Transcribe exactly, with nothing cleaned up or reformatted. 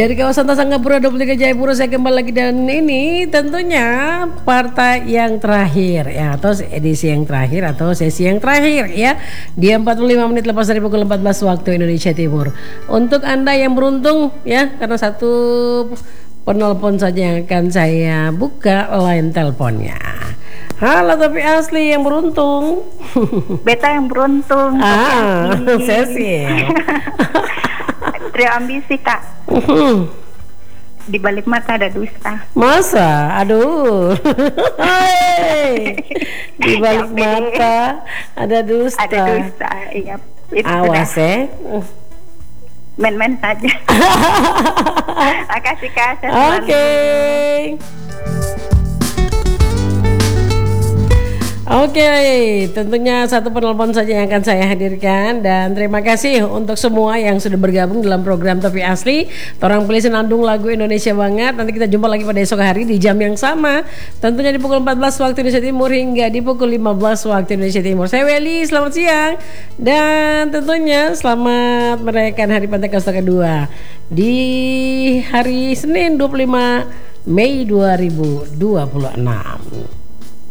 Dari kawasan Tasanggapura dua puluh tiga Jayapura saya kembali lagi, dan ini tentunya partai yang terakhir ya, atau edisi yang terakhir atau sesi yang terakhir ya, di empat puluh lima menit lepas dari pukul empat belas waktu Indonesia Timur. Untuk Anda yang beruntung ya, karena satu penelpon saja yang akan saya buka line teleponnya. Halo, tapi asli yang beruntung. Beta yang beruntung. Ah, sesi. Trio ambisi, Kak. Di balik mata ada dusta. Masa? Aduh. Di balik mata ada dusta. Ada dusta, iya. Itu awas ya. Men-men saja. Makasih, Kak. Oke. Okay. Oke, tentunya satu penelpon saja yang akan saya hadirkan, dan terima kasih untuk semua yang sudah bergabung dalam program Tapi Asli. Torang pilih senandung lagu Indonesia banget. Nanti kita jumpa lagi pada esok hari di jam yang sama, tentunya di pukul empat belas waktu Indonesia Timur hingga di pukul lima belas waktu Indonesia Timur. Saya Welly, selamat siang, dan tentunya selamat merayakan Hari Pentakosta kedua di hari Senin dua puluh lima Mei dua ribu dua puluh enam.